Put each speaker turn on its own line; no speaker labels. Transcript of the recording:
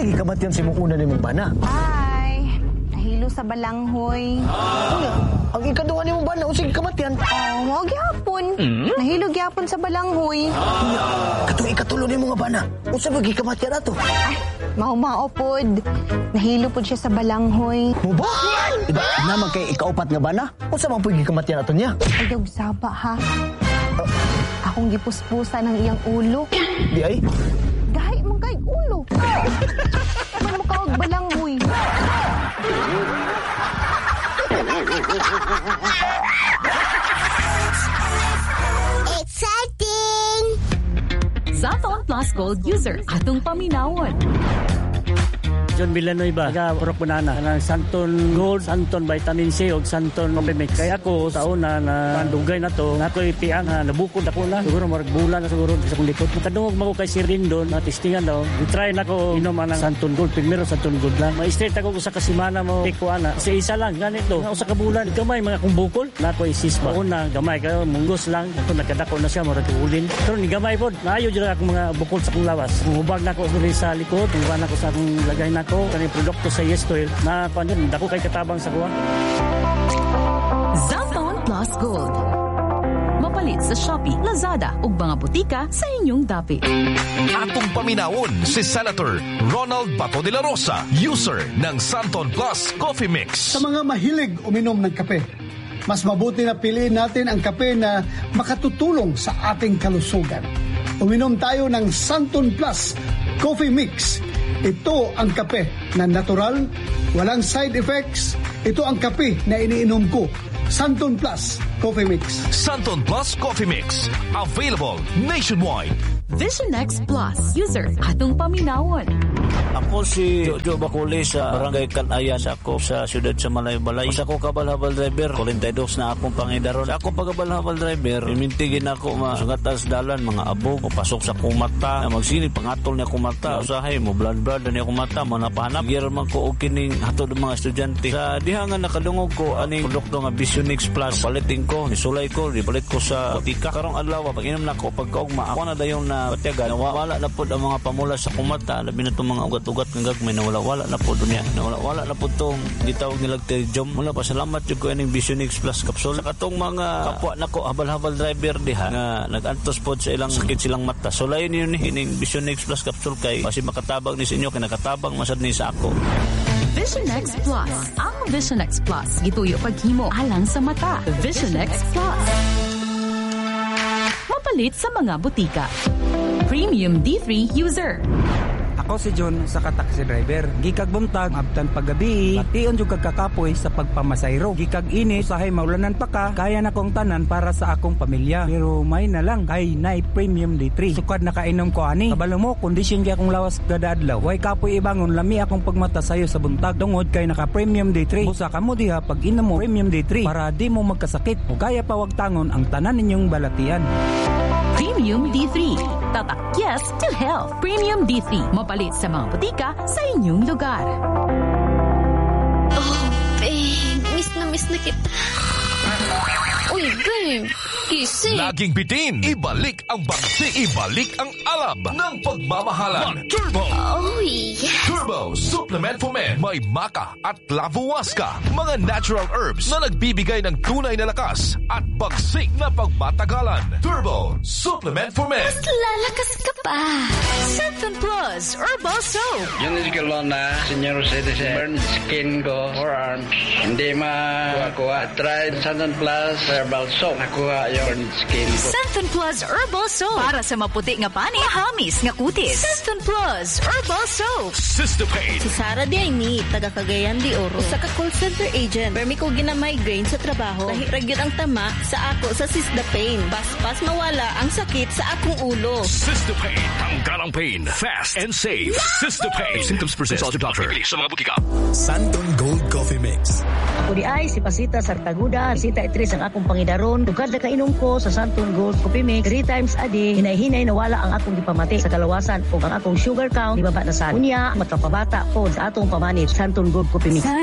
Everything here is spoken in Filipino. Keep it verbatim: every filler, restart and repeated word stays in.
gikamatian sa imong una nimong bana?
Ay, nahilo sa balanghoy.
Una, ang ikaduha nimong bana unsay gikamatian?
Oh, mao gyapon. Nahilo gyapon sa balanghoy.
Katong ikatulo nimong nga bana, unsa ba gikamatian ato?
Ay, mao-mao pod. Nahilo pod siya sa balanghoy.
Mo ba? Diba, naman kay ikaupat nga bana, unsa man pud gikamatian ato niya?
Ay, dog saba ha. Akong gipuspusa ng iyang ulo.
Di ay?
Gahi mong kay ulo. Man mo kawag balanghoy.
Exciting!
Santon Plus Gold user atong paminawon.
John Villanueva, taga Purok Banana, ng Santon Gold, Santon Vitamin C o Santon Coffee Mix. Kaya ako sa una na pandugay na to, na ako'y tiyan na nabukod ako na. Siguro marag bulan na siguro sa kong likod. Makadungog mo ko kay Sir Rindon, na testingan daw. I-try na ko inom ng Santon Gold. Primero Santon Gold lang. Ma-straight ako sa kasimana mo. Iko ana. Sa isa lang, ganito. Ako sa kabulan, gamay mga kong bukol. Na ako'y sispa. Una, gamay kayo, munggos lang. Ito nagkadako na siya, marag ulin. Pero ni gamay po, naayo dyan akong mga bukol sa kong lawas. Hubag na ako sa likod, hubag na ako sa akong lagay na ko kani produkto sa Yes Oil na panon dako kay katabang sa kuha.
Santon Plus Gold. Mapalit sa Shopee, Lazada ug mga butika sa inyong dapit.
Atong paminawon si Senator Ronald Bato de la Rosa, user ng Santon Plus Coffee Mix.
Sa mga mahilig uminom ng kape, mas mabuti na piliin natin ang kape na makatutulong sa ating kalusugan. Uminom tayo ng Santon Plus Coffee Mix. Ito ang kape na natural, walang side effects. Ito ang kape na iniinom ko. Santon Plus Coffee Mix.
Santon Plus Coffee Mix. Available nationwide.
Vision X Plus user atong paminawon.
Ako si Jojo Baculi sa Barangay Kanayan sa ako sa siyudad sa Malay-Balay. Sa ako kabal-habal driver, forty-two na akong pangidaron. Sa akong pagkabal-habal driver, imintigin ako masungatas dalan, mga abog, o pasok sa kumata, na magsinit, pangatol niya kumata. Usahay mo, blood-blood na niya kumata, mo napahanap. Gira man ko o kining hatod ng mga estudyante. Sa dihangan nakadungog ko, aning produkto nga Vision X Plus, palitin ko, nisulay ko, ibalit ko sa butika. Karong adlaw, pag inom na ko, pagkaugma, ako na dayon na patiagan, wala na po ang mga pamula sa kumata, labi na itong mga ugat-ugat ng gagmay na wala-wala na po dunya. Na wala-wala na po itong gitawag nilang Teridium. Mula pa, salamat yung ko yung Vision X Plus capsule. Sa katong mga kapwa na ko, habal-habal driver diha, nga nag-antos po sa ilang sakit silang mata. So, layon yun yung Vision X Plus capsule kay kasi makatabang ni sa inyo, kinakatabang masad ni sa ako.
Vision X Plus. Ang Vision X Plus, gituyo paghimo alang sa mata. Vision X Plus. Mapalit sa mga butika. Premium D three user.
Ako si John sa taxi driver. Gikag buntag, abtan paggabi, mation jud kag kakapoy sa pagpamasayro. Gikag ini usahay maulanan pa ka, kaya na kong tanan para sa akong pamilya. Pero may na lang kay Night Premium D three. Sukad nakainom ko ani. Kabalo mo, kondisyon gyud akong lawas kada adlaw. Way kapoy ibangon lami akong pagmata sayo sa buntag. Tungod kay naka Premium D three. Usa ka mo diha pag inom mo Premium D three para di mo magkasakit o kaya pawag tangon ang tanan ninyong balatian.
Premium D three. Tatak yes to health. Premium D three. Mapalit sa mga butika sa inyong lugar.
Oh, babe. Miss na miss na kita. Uy, babe. Gising.
Laging bitin. Ibalik ang bagsi. Ibalik ang alab ng pagmamahalan. Turbo.
Oh, yeah.
Turbo Supplement for Men. May maca at lavuasca. Mga natural herbs na nagbibigay ng tunay na lakas at bagsik na pagmatagalan. Turbo Supplement for Men.
Mas lalakas ka pa.
Santon Plus Herbal Soap.
Yun is galon na senior citizen. Burn skin ko, forearms. Hindi ma-kuha-kuha. Try Santon Plus Herbal Soap. Nakuha yung burn skin ko.
Santon Plus Herbal Soap. Para sa maputi nga pani, hamis nga kutis. Santon Plus Herbal Soap.
Systopane.
Si Sarah Diayni, taga Cagayan de Oro. Usa ka call center agent. Permi ko gina-migraine sa trabaho. Lahirag yun ang tama sa ako sa Systopane. Paspas mawala ang sakit sa akong ulo.
Systopane. Tanggal ang pain. Fast and safe. Systopane. Symptoms present. Consult your doctor. Sa mga butika.
Santon Gold Coffee Mix.
Ako di ay si Pasita Sartaguda. Sita Itris ang akong pangidaron. Tugad na kainom ko sa Santon Gold Coffee Mix. Three times a day. Hinay-hinay nawala ang akong gipamati sa kalawasan o ang akong sugar count. Di baba na sa unya. Matapabata po sa atong pamanit. Santon Gold Coffee Mix.